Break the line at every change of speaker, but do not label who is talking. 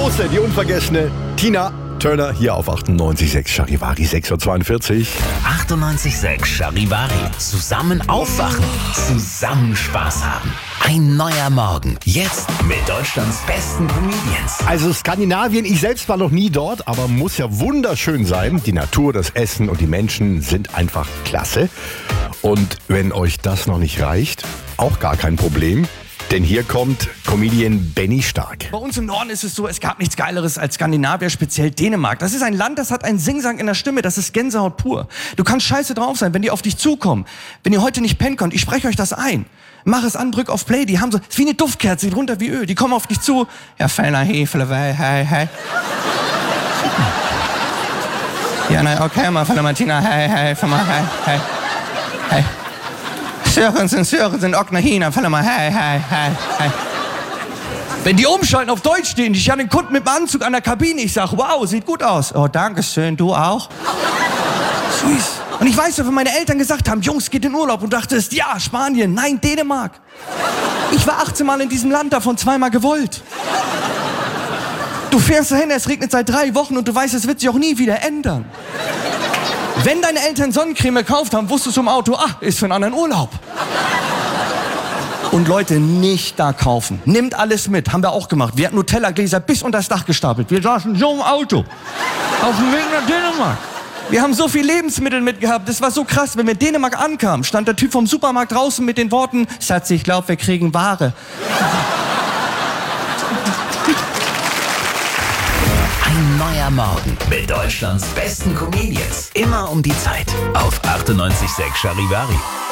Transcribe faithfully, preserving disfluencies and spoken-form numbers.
große, die unvergessene Tina Turner hier auf achtundneunzig Komma sechs Charivari, sechs Uhr zweiundvierzig.
achtundneunzig Komma sechs Charivari. Zusammen aufwachen, zusammen Spaß haben. Ein neuer Morgen. Jetzt mit Deutschlands besten Comedians.
Also Skandinavien, ich selbst war noch nie dort, aber muss ja wunderschön sein. Die Natur, das Essen und die Menschen sind einfach klasse. Und wenn euch das noch nicht reicht, auch gar kein Problem. Denn hier kommt Comedian Benny Stark.
Bei uns im Norden ist es so, es gab nichts Geileres als Skandinavier, speziell Dänemark. Das ist ein Land, das hat einen Singsang in der Stimme, das ist Gänsehaut pur. Du kannst scheiße drauf sein, wenn die auf dich zukommen. Wenn ihr heute nicht pennen könnt, ich spreche euch das ein. Mach es an, drück auf Play, die haben so, ist wie eine Duftkerze, die runter wie Öl. Die kommen auf dich zu. Ja, feiner Hefele, hey, hey, hey. Ja, na, okay, mal, feiner Martina, hey, hey, feiner, hey, hey, hey. Sörensen, Sörensen, Ogner, Hina, fall mal, hey, hey, hey, hey. Wenn die umschalten auf Deutsch stehen, ich habe den Kunden mit dem Anzug an der Kabine, ich sag, wow, sieht gut aus. Oh, danke schön, du auch? Süß. Und ich weiß noch, wenn meine Eltern gesagt haben, Jungs, geht in Urlaub und dachtest, ja, Spanien, nein, Dänemark. Ich war achtzehn Mal in diesem Land, davon zweimal gewollt. Du fährst dahin, es regnet seit drei Wochen und du weißt, es wird sich auch nie wieder ändern. Wenn deine Eltern Sonnencreme gekauft haben, wusstest du im Auto, ah, ist für einen anderen Urlaub. Und Leute, nicht da kaufen. Nimmt alles mit, haben wir auch gemacht. Wir hatten Nutella-Gläser bis unter das Dach gestapelt. Wir saßen so im Auto, auf dem Weg nach Dänemark. Wir haben so viel Lebensmittel mitgehabt, das war so krass. Wenn wir in Dänemark ankamen, stand der Typ vom Supermarkt draußen mit den Worten, Schatz, ich glaub, wir kriegen Ware.
Ein neuer Morgen mit Deutschlands besten Comedians. Immer um die Zeit auf achtundneunzig Komma sechs Charivari.